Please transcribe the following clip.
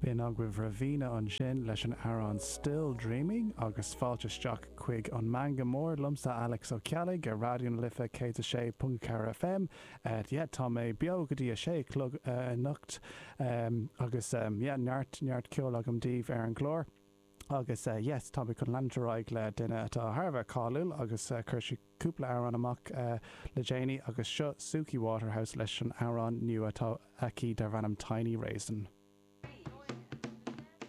Bhíonn agah bhína an sin leis an Aaron Still Dreaming agus fáilteteach chuig an manga mór lumsa Alex Ó Ceallaigh ar radioún lifa cé sé .4 FM. Tá mé beag go dtí a sé clog nocht agus neart ceol agam díomh ar an glór. Agus yes, tá chun landráig le duine atá Harbh cáúil agus chuir cúpla Aaron amach le déine agus seo Suki Waterhouse leis an Aaron nua atá aici dar bhanam Tiny Raisin.